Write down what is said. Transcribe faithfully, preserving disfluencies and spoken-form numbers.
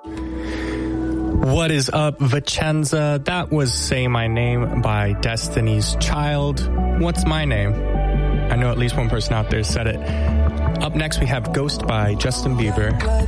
What is up, Vicenza? That was Say My Name by Destiny's Child. What's my name? I know at least one person out there said it. Up next, we have Ghost by Justin Bieber.